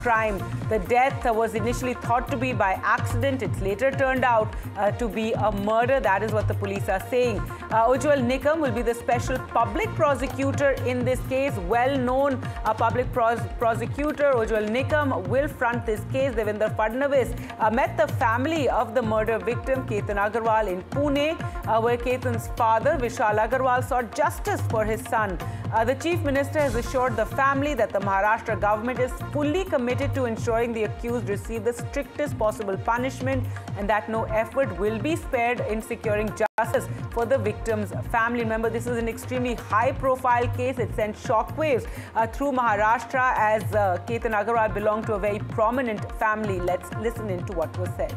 crime. The death was initially thought to be by accident. It's later turned out to be a murder. That is what the police are saying. Ujjwal Nikam will be the special public prosecutor in this case. Well-known public prosecutor Ujjwal Nikam will front this case. Devendra Fadnavis met the family of the murder victim Ketan Agarwal in Pune, where Ketan's father Vishal Agarwal sought justice for his son. The Chief Minister has assured the family that the Maharashtra government is fully committed to ensuring the accused receive the strictest possible punishment and that no effort will be spared in securing justice for the victim's family. Remember, this is an extremely high-profile case. It sent shockwaves through Maharashtra as Ketan Agarwal belonged to a very prominent family. Let's listen into what was said.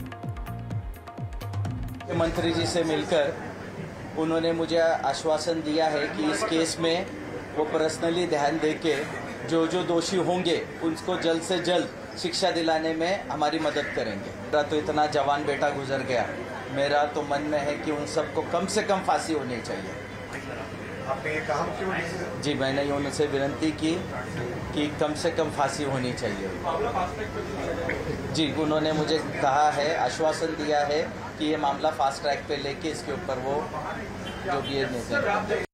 मंत्री जी से मिलकर उन्होंने मुझे आश्वासन दिया है कि इस केस में वो पर्सनली ध्यान देके जो दोषी होंगे उनको जल्द से जल्द शिक्षा दिलाने में हमारी मदद करेंगे। मेरा तो इतना जवान बेटा गुजर गया, मेरा तो मन में है कि उन सबको कम से कम फांसी होनी चाहिए। आपने ये कहा क्यों? जी, मैंने उनसे विनती की कि कम से कम फांसी होनी चाहिए। जी, उन्होंने मुझे कहा है, आश्वासन दिया है कि ये मामला फास्ट ट्रैक पे लेके इसके ऊपर वो जो भी है निर्णय।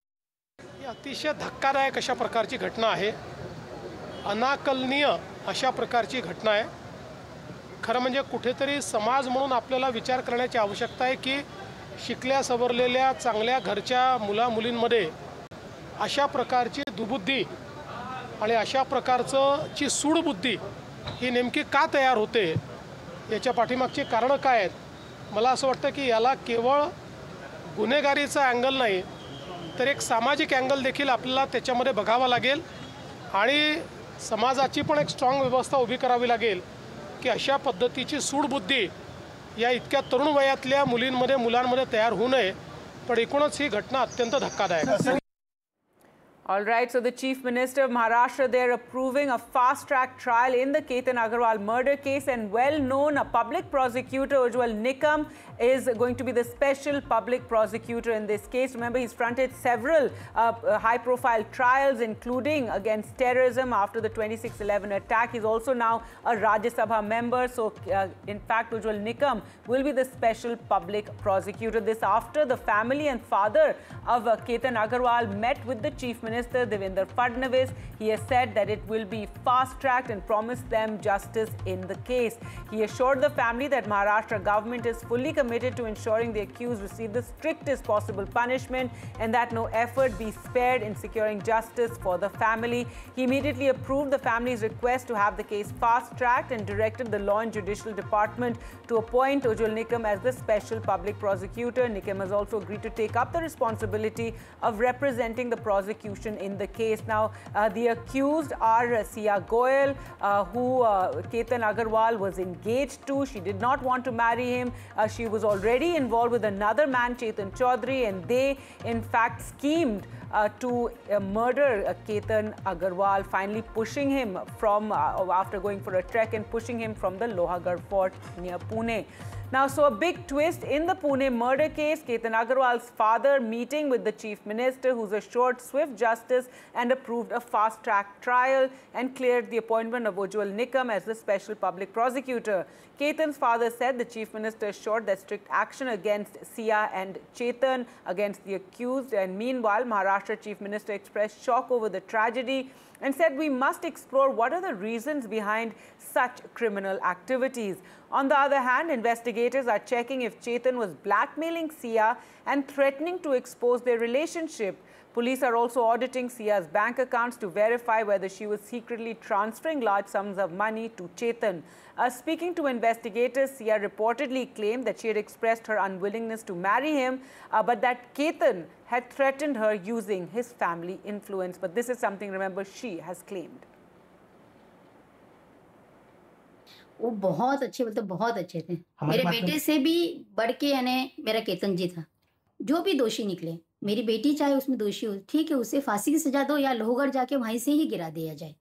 अतिशय धक्कादायक अशा प्रकारची घटना आहे, अनाकलनीय अशा प्रकारची घटना आहे। खरं म्हणजे कुठेतरी समाज म्हणून आपल्याला विचार करण्याची आवश्यकता आहे की शिकल्या सवरलेल्या चांगल्या घरच्या मुला मुलींमध्ये अशा प्रकारची दुबुद्धी आणि अशा प्रकारची सूडबुद्धी ही नेमकी का तयार होते, याच्या पाठीमागची कारणं काय आहेत? मला असं वाटतं की याला केवळ गुन्हेगारीचा अँगल नाही तर एक सामाजिक अँगल देखील आपल्याला त्याच्यामध्ये बघावा लागेल आणि समाजाची पण एक स्ट्रॉंग व्यवस्था उभी करावी लागेल की अशा पद्धतीची सूडबुद्धी या इतक्या तरुण वयातल्या मुलींमध्ये मुलांमध्ये तयार होऊ नये। पण एकूणच ही घटना अत्यंत धक्कादायक आहे। All right, so the Chief Minister of Maharashtra there approving a fast-track trial in the Ketan Agarwal murder case, and well-known public prosecutor Ujjwal Nikam is going to be the special public prosecutor in this case. Remember, he's fronted several high-profile trials, including against terrorism after the 26/11 attack. He's also now a Rajya Sabha member. So, in fact, Ujjwal Nikam will be the special public prosecutor. This after the family and father of Ketan Agarwal met with the Chief Minister Devendra Fadnavis. He has said that it will be fast-tracked and promised them justice in the case. He assured the family that Maharashtra government is fully committed to ensuring the accused receive the strictest possible punishment and that no effort be spared in securing justice for the family. He immediately approved the family's request to have the case fast-tracked and directed the Law and Judicial Department to appoint Ujjwal Nikam as the special public prosecutor. Nikam has also agreed to take up the responsibility of representing the prosecution in the case. Now, the accused are Sia Goyal, who Ketan Agarwal was engaged to. She did not want to marry him. She was already involved with another man, Chetan Chaudhary, and they, in fact, schemed to murder Ketan Agarwal, finally pushing him from, after going for a trek and pushing him from the Lohagarh fort near Pune. Now, so a big twist in the Pune murder case, Ketan Agarwal's father meeting with the Chief Minister, who's assured swift justice and approved a fast-track trial and cleared the appointment of Ujjwal Nikam as the special public prosecutor. Ketan's father said the Chief Minister assured that strict action against Sia and Chetan, against the accused. And meanwhile, Maharashtra Chief Minister expressed shock over the tragedy and said we must explore what are the reasons behind such criminal activities. On the other hand, investigators are checking if Chetan was blackmailing Sia and threatening to expose their relationship. Police are also auditing Sia's bank accounts to verify whether she was secretly transferring large sums of money to Chetan. Speaking to investigators, Sia reportedly claimed that she had expressed her unwillingness to marry him, but that Ketan had threatened her using his family influence. But this is something, remember, she has claimed. वो बहुत अच्छे, मतलब बहुत अच्छे थे। मेरे बेटे से भी बढ़ के यानी मेरा केतन जी था। जो भी दोषी निकले, मेरी बेटी चाहे उसमें दोषी हो, ठीक है, उसे फांसी की सजा दो या लोहगढ़ जाके वहीं से ही गिरा दिया जाए।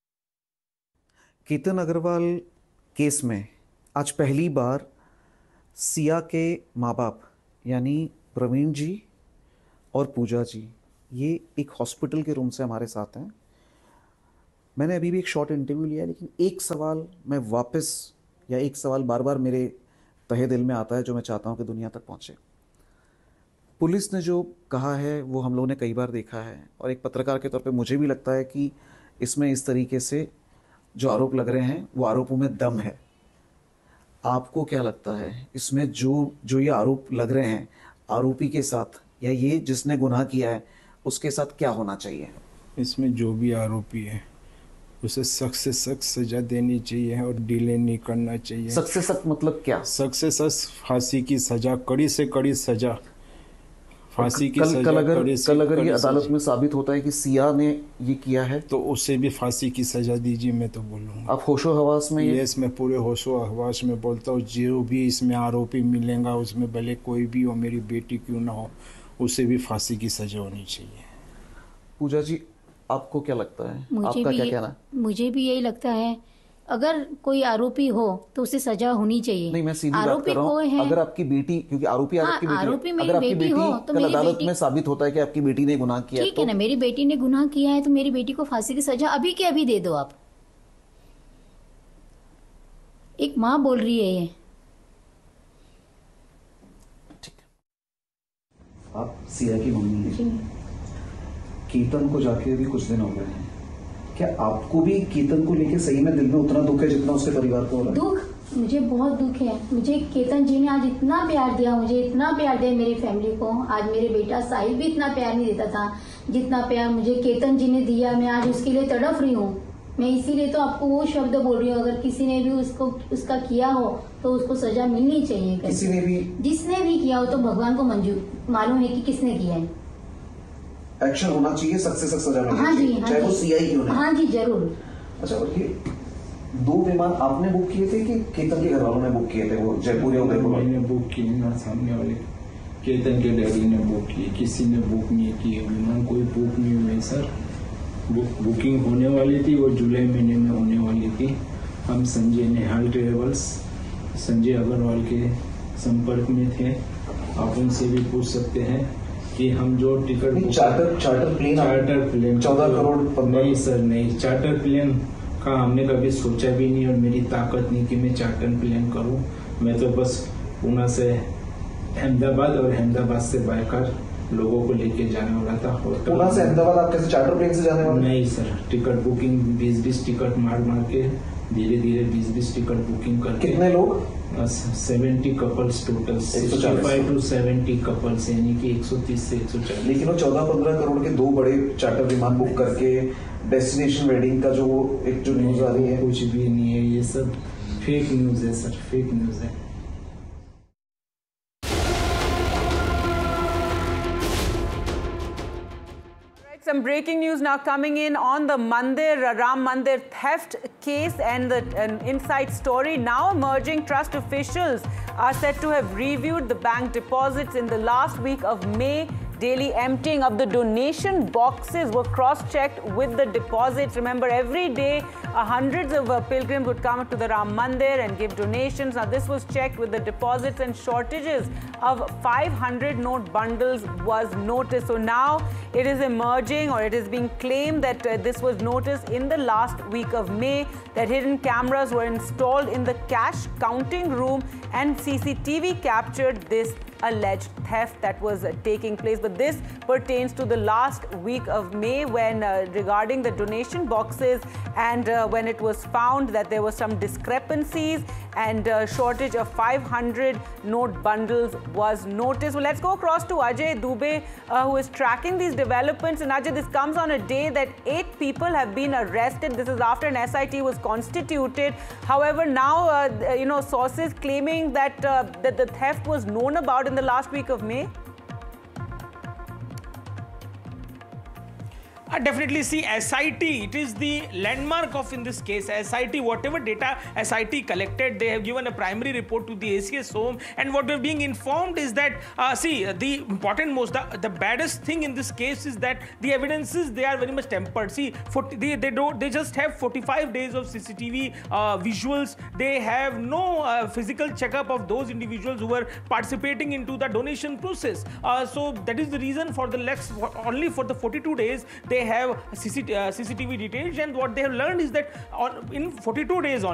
केतन अग्रवाल केस में आज पहली बार सिया के माँ बाप यानी प्रवीण जी और पूजा जी ये एक हॉस्पिटल के रूम से हमारे साथ हैं। मैंने अभी भी एक शॉर्ट इंटरव्यू लिया है, लेकिन एक सवाल मैं वापस, या एक सवाल बार बार मेरे तहे दिल में आता है जो मैं चाहता हूँ कि दुनिया तक पहुँचे। पुलिस ने जो कहा है वो हम लोगों ने कई बार देखा है, और एक पत्रकार के तौर पे मुझे भी लगता है कि इसमें इस तरीके से जो आरोप लग रहे हैं वो आरोपों में दम है। आपको क्या लगता है इसमें जो ये आरोप लग रहे हैं आरोपी के साथ, या ये जिसने गुनाह किया है उसके साथ क्या होना चाहिए? इसमें जो भी आरोपी है उसे सख्त से सख्त सजा देनी चाहिए और डिले नहीं करना चाहिए। सख्त से सख्त मतलब क्या? सख्त से सख्त फांसी की सजा, कड़ी से कड़ी सजा, फांसी की सजा। कल अगर ये अदालत में साबित होता है कि सिया ने ये किया है तो उसे भी फांसी की सजा दीजिए, मैं तो बोलूँगा। आप होशो हवास में? यस, मैं पूरे होशो हवास में बोलता हूँ। जो भी इसमें आरोपी मिलेगा उसमें भले कोई भी हो, मेरी बेटी क्यों ना हो, उसे भी फांसी की सजा होनी चाहिए। पूजा जी, आपको क्या लगता है? आपका क्या कहना? मुझे भी यही लगता है, अगर कोई आरोपी हो तो उसे सजा होनी चाहिए। नहीं, मैं सीधी बात कर रहा हूँ। अगर आपकी बेटी, क्योंकि आरोपी आपकी बेटी है, अगर आपकी बेटी कल अदालत में साबित होता है कि आपकी बेटी ने गुनाह किया, ठीक है ना, मेरी बेटी ने गुनाह किया है तो मेरी बेटी को फांसी की सजा अभी के अभी दे दो आप। एक माँ बोल रही है ये। ठीक है, आप सिया की मम्मी हैं। कीर्तन को जाके अभी कुछ दिन हो गए हैं, क्या आपको भी कीर्तन को लेके सही में दिल में उतना दुख है जितना उसके परिवार को हो रहा है? दुख, मुझे बहुत दुख है। मुझे केतन जी ने आज इतना प्यार दिया, मुझे इतना प्यार दिया मेरी फैमिली को। आज मेरे बेटा साहिल भी इतना प्यार नहीं देता था जितना प्यार मुझे केतन जी ने दिया। मैं आज उसके लिए तड़प रही हूँ। मैं इसीलिए तो आपको वो शब्द बोल रही हूँ, अगर किसी ने भी उसका किया हो तो उसको सजा मिलनी चाहिए। किसी ने भी, जिसने भी किया हो तो भगवान को मंजूर मालूम है कि किसने किया है। एक्शन होना चाहिए, सख्त से सख्त सजा मिलनी चाहिए। हाँ जी, चाहे वो सीआई क्यों नहीं। हाँ जी, जरूर। अच्छा, और ये 2 विमान आपने बुक किए थे कि केतन के घर वालों ने बुक किए थे? वो जयपुर या उदयपुर? मैंने बुक किए ना, सामने वाले केतन के डैडी ने बुक किए, किसी ने बुक नहीं किए। विमान कोई बुक नहीं हुए सर। बुकिंग होने वाली थी, वो जुलाई महीने में होने वाली थी। हम संजय नेहाल ट्रेवल्स, संजय अग्रवाल के संपर्क में थे। आप उनसे भी पूछ सकते हैं कि हम जो टिकट चार्टर प्लेन 14 करोड़ नहीं सर, नहीं, चार्टर प्लेन का हमने कभी सोचा भी नहीं, और मेरी ताकत नहीं कि मैं चार्टर प्लेन करूं। मैं तो बस पुणे से अहमदाबाद और अहमदाबाद से बाइकर लोगों को लेके जाने वाला था। पुणे से अहमदाबाद आप कैसे चार्टर प्लेन से जाने वाले? नहीं सर, टिकट बुकिंग 20-20 टिकट मार के धीरे धीरे 20-20 टिकट बुकिंग करके। कितने लोग? 70 कपल्स टोटल, 65 to 70 कपल्स, यानी कि 130 से 140। लेकिन वो 14-15 करोड़ के 2 बड़े चार्टर विमान बुक करके डेस्टिनेशन वेडिंग का जो एक जो न्यूज आ रही है, कुछ भी नहीं है, ये सब फेक न्यूज है सर, फेक न्यूज है। Some breaking news now coming in on the Ram Mandir theft case and the inside story now emerging. Trust officials are said to have reviewed the bank deposits in the last week of May. Daily emptying of the donation boxes were cross-checked with the deposits. Remember, every day hundreds of pilgrims would come to the Ram Mandir and give donations. Now this was checked with the deposits, and shortages of 500 note bundles was noticed. So now it is emerging, or it is being claimed that this was noticed in the last week of May, that hidden cameras were installed in the cash counting room and CCTV captured this alleged theft that was taking place. But this pertains to the last week of May, when regarding the donation boxes, and when it was found that there were some discrepancies and shortage of 500 note bundles was noticed. Well, let's go across to Ajay Dubey, who is tracking these developments. And Ajay, this comes on a day that 8 people have been arrested. This is after an SIT was constituted. However, now sources claiming that that the theft was known about in the last week of May. Definitely, see, SIT, it is the landmark of in this case. SIT, whatever data SIT collected, they have given a primary report to the ACS home, and what we're being informed is that see, the important the baddest thing in this case is that the evidences, they are very much tempered. See, they just have 45 days of CCTV visuals. They have no physical checkup of those individuals who were participating into the donation process. So that is the reason for the only for the 42 days they they have CCTV details, and what they have learned is that in 42 days